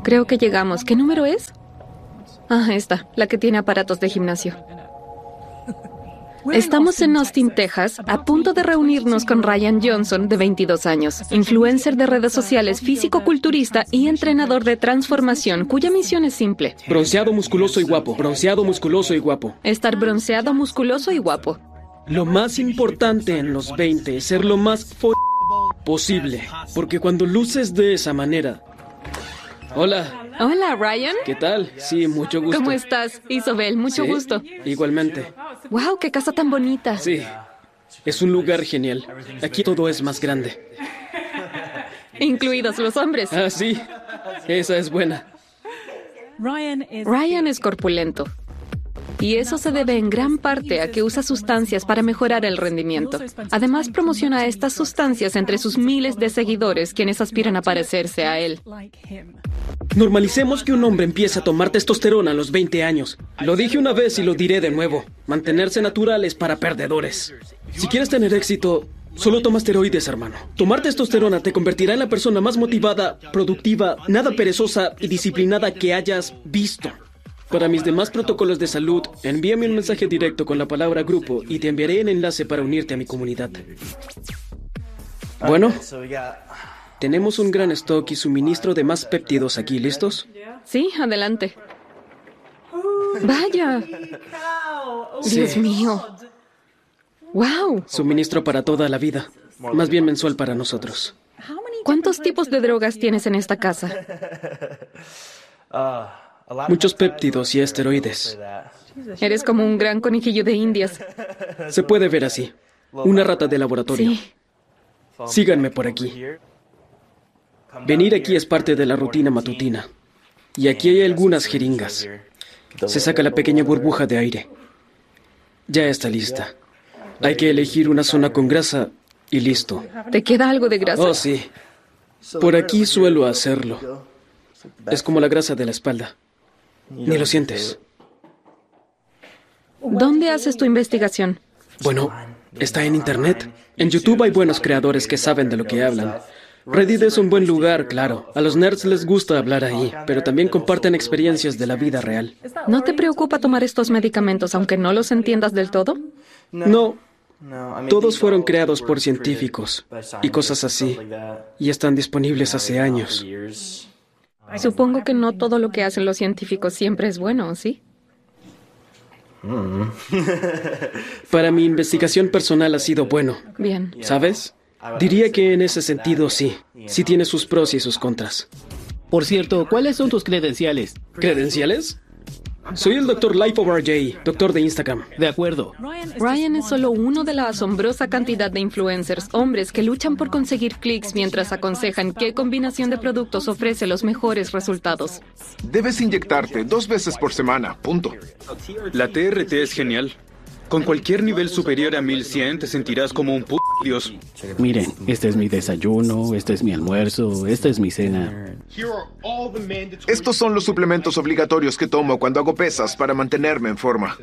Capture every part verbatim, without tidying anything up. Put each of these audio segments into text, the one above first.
Creo que llegamos. ¿Qué número es? Ah, esta, la que tiene aparatos de gimnasio. Estamos en Austin, Texas, a punto de reunirnos con Ryan Johnson, de veintidós años, influencer de redes sociales, físico-culturista y entrenador de transformación, cuya misión es simple. Bronceado, musculoso y guapo. Bronceado, musculoso y guapo. Estar bronceado, musculoso y guapo. Lo más importante en los veinte es ser lo más fo... posible. Porque cuando luces de esa manera... Hola. Hola, Ryan. ¿Qué tal? Sí, mucho gusto. ¿Cómo estás? Isobel, mucho ¿Sí? gusto. Igualmente. Wow, qué casa tan bonita. Sí, es un lugar genial. Aquí todo es más grande. Incluidos los hombres. Ah, sí. Esa es buena. Ryan es corpulento. Y eso se debe en gran parte a que usa sustancias para mejorar el rendimiento. Además, promociona estas sustancias entre sus miles de seguidores, quienes aspiran a parecerse a él. Normalicemos que un hombre empiece a tomar testosterona a los veinte años. Lo dije una vez y lo diré de nuevo. Mantenerse natural es para perdedores. Si quieres tener éxito, solo toma esteroides, hermano. Tomar testosterona te convertirá en la persona más motivada, productiva, nada perezosa y disciplinada que hayas visto. Para mis demás protocolos de salud, envíame un mensaje directo con la palabra grupo y te enviaré el enlace para unirte a mi comunidad. Bueno, tenemos un gran stock y suministro de más péptidos aquí. ¿Listos? Sí, adelante. Vaya. Dios Sí. mío. Wow. Suministro para toda la vida. Más bien mensual para nosotros. ¿Cuántos tipos de drogas tienes en esta casa? Muchos péptidos y esteroides. Eres como un gran conejillo de indias. Se puede ver así. Una rata de laboratorio. Sí. Síganme por aquí. Venir aquí es parte de la rutina matutina. Y aquí hay algunas jeringas. Se saca la pequeña burbuja de aire. Ya está lista. Hay que elegir una zona con grasa y listo. ¿Te queda algo de grasa? Oh, sí. Por aquí suelo hacerlo. Es como la grasa de la espalda. Ni lo sientes. ¿Dónde haces tu investigación? Bueno, está en internet. En YouTube hay buenos creadores que saben de lo que hablan. Reddit es un buen lugar, claro. A los nerds les gusta hablar ahí, pero también comparten experiencias de la vida real. ¿No te preocupa tomar estos medicamentos aunque no los entiendas del todo? No. Todos fueron creados por científicos y cosas así, y están disponibles hace años. Supongo que no todo lo que hacen los científicos siempre es bueno, ¿sí? Para mi investigación personal ha sido bueno. Bien. ¿Sabes? Diría que en ese sentido sí. Sí tiene sus pros y sus contras. Por cierto, ¿cuáles son tus credenciales? ¿Credenciales? Soy el doctor Life Over J, doctor de Instagram. De acuerdo. Ryan es solo uno de la asombrosa cantidad de influencers, hombres que luchan por conseguir clics mientras aconsejan qué combinación de productos ofrece los mejores resultados. Debes inyectarte dos veces por semana, punto. La T R T es genial. Con cualquier nivel superior a mil cien te sentirás como un p*** dios. Miren, este es mi desayuno, este es mi almuerzo, esta es mi cena. Estos son los suplementos obligatorios que tomo cuando hago pesas para mantenerme en forma.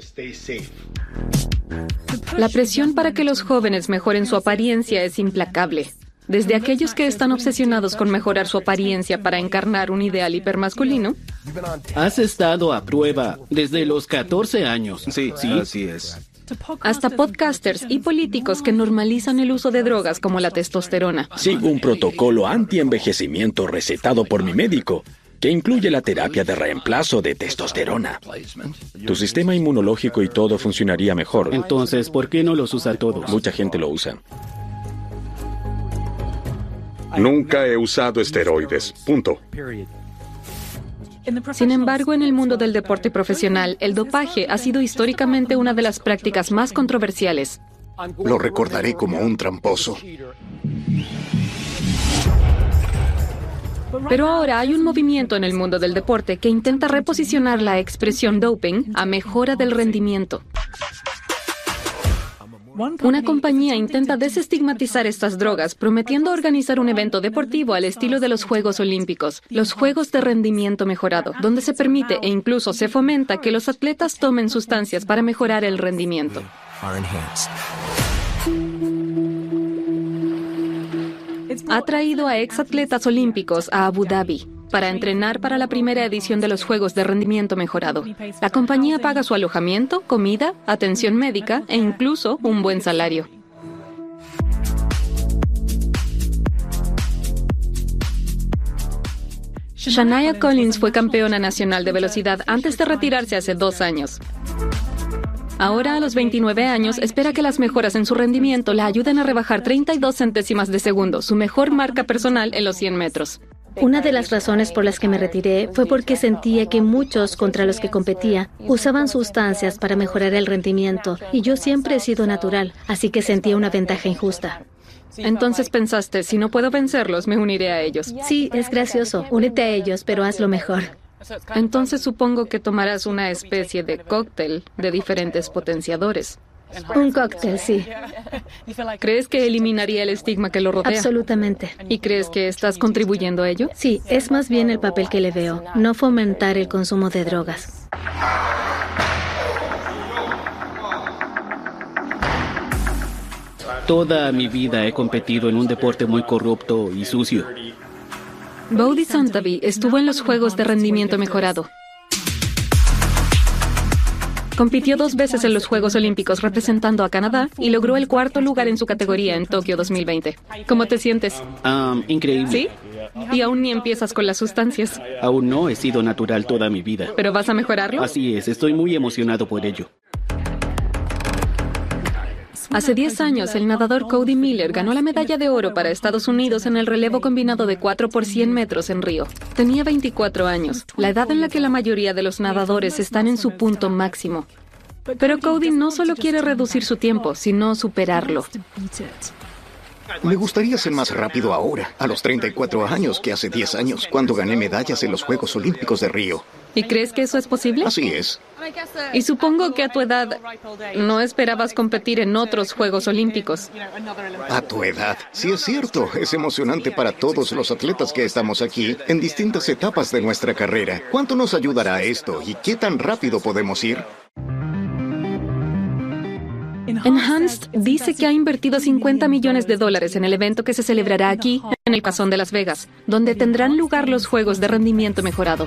La presión para que los jóvenes mejoren su apariencia es implacable. Desde aquellos que están obsesionados con mejorar su apariencia para encarnar un ideal hipermasculino, Has estado a prueba desde los catorce años. Sí, ¿Sí? así es. hasta podcasters y políticos que normalizan el uso de drogas como la testosterona. Sigo un protocolo anti-envejecimiento recetado por mi médico, que incluye la terapia de reemplazo de testosterona. Tu sistema inmunológico y todo funcionaría mejor. Entonces, ¿por qué no los usa todos? Mucha gente lo usa. Nunca he usado esteroides. Punto. Sin embargo, en el mundo del deporte profesional, el dopaje ha sido históricamente una de las prácticas más controversiales. Lo recordaré como un tramposo. Pero ahora hay un movimiento en el mundo del deporte que intenta reposicionar la expresión doping a mejora del rendimiento. Una compañía intenta desestigmatizar estas drogas, prometiendo organizar un evento deportivo al estilo de los Juegos Olímpicos, los Juegos de Rendimiento Mejorado, donde se permite e incluso se fomenta que los atletas tomen sustancias para mejorar el rendimiento. Ha traído a exatletas olímpicos a Abu Dhabi. para entrenar para la primera edición de los Juegos de Rendimiento Mejorado. La compañía paga su alojamiento, comida, atención médica e incluso un buen salario. Shania Collins fue campeona nacional de velocidad antes de retirarse hace dos años. Ahora, a los veintinueve años, espera que las mejoras en su rendimiento la ayuden a rebajar treinta y dos centésimas de segundo, su mejor marca personal en los cien metros. Una de las razones por las que me retiré fue porque sentía que muchos contra los que competía usaban sustancias para mejorar el rendimiento y yo siempre he sido natural, así que sentía una ventaja injusta. Entonces pensaste, si no puedo vencerlos, me uniré a ellos. Sí, es gracioso. Únete a ellos, pero hazlo mejor. Entonces supongo que tomarás una especie de cóctel de diferentes potenciadores. Un cóctel, sí. ¿Crees que eliminaría el estigma que lo rodea? Absolutamente. ¿Y crees que estás contribuyendo a ello? Sí, es más bien el papel que le veo, no fomentar el consumo de drogas. Toda mi vida he competido en un deporte muy corrupto y sucio. Bodhi Santavi estuvo en los Juegos de Rendimiento Mejorado. Compitió dos veces en los Juegos Olímpicos representando a Canadá y logró el cuarto lugar en su categoría en Tokio dos mil veinte. ¿Cómo te sientes? Um, increíble. ¿Sí? Y aún ni empiezas con las sustancias. Aún no he sido natural toda mi vida. ¿Pero vas a mejorarlo? Así es, estoy muy emocionado por ello. Hace diez años, el nadador Cody Miller ganó la medalla de oro para Estados Unidos en el relevo combinado de cuatro por cien metros en Río. Tenía veinticuatro años, la edad en la que la mayoría de los nadadores están en su punto máximo. Pero Cody no solo quiere reducir su tiempo, sino superarlo. Me gustaría ser más rápido ahora, a los treinta y cuatro años, que hace diez años, cuando gané medallas en los Juegos Olímpicos de Río. ¿Y crees que eso es posible? Así es. Y supongo que a tu edad no esperabas competir en otros Juegos Olímpicos. A tu edad. Sí es cierto, es emocionante para todos los atletas que estamos aquí en distintas etapas de nuestra carrera. ¿Cuánto nos ayudará esto y qué tan rápido podemos ir? Enhanced dice que ha invertido cincuenta millones de dólares en el evento que se celebrará aquí, en el Casón de Las Vegas, donde tendrán lugar los Juegos de Rendimiento Mejorado.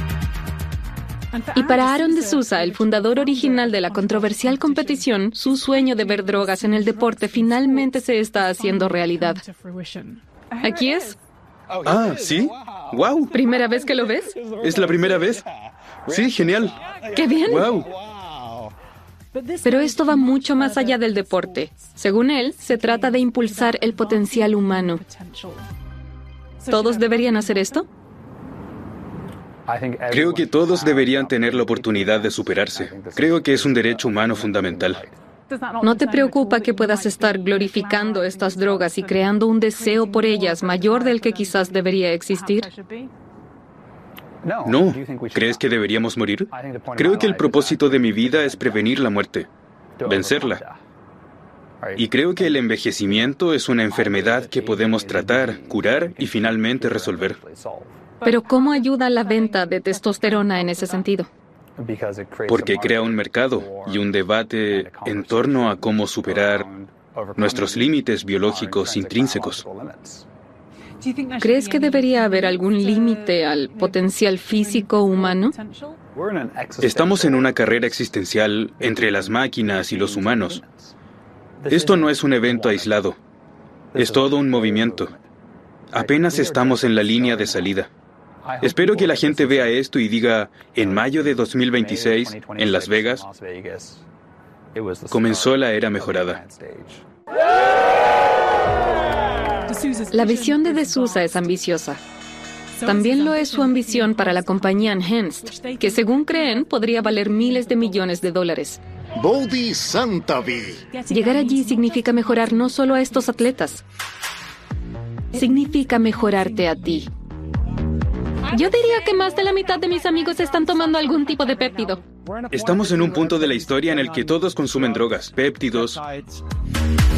Y para Aaron de Souza, el fundador original de la controversial competición, su sueño de ver drogas en el deporte finalmente se está haciendo realidad. ¿Aquí es? Ah, ¿sí? ¡Wow! ¿Primera vez que lo ves? ¿Es la primera vez? Sí, genial. ¡Qué bien! ¡Wow! Pero esto va mucho más allá del deporte. Según él, se trata de impulsar el potencial humano. ¿Todos deberían hacer esto? Creo que todos deberían tener la oportunidad de superarse. Creo que es un derecho humano fundamental. ¿No te preocupa que puedas estar glorificando estas drogas y creando un deseo por ellas mayor del que quizás debería existir? No. ¿Crees que deberíamos morir? Creo que el propósito de mi vida es prevenir la muerte, vencerla. Y creo que el envejecimiento es una enfermedad que podemos tratar, curar y finalmente resolver. Pero ¿cómo ayuda la venta de testosterona en ese sentido? Porque crea un mercado y un debate en torno a cómo superar nuestros límites biológicos intrínsecos. ¿Crees que debería haber algún límite al potencial físico humano? Estamos en una carrera existencial entre las máquinas y los humanos. Esto no es un evento aislado. Es todo un movimiento. Apenas estamos en la línea de salida. Espero que la gente vea esto y diga, en mayo de dos mil veintiséis, en Las Vegas, comenzó la era mejorada. La visión de de Souza es ambiciosa. También lo es su ambición para la compañía Enhanced, que según creen podría valer miles de millones de dólares. Bodhi Santavi. Llegar allí significa mejorar no solo a estos atletas, significa mejorarte a ti. Yo diría que más de la mitad de mis amigos están tomando algún tipo de péptido. Estamos en un punto de la historia en el que todos consumen drogas, péptidos.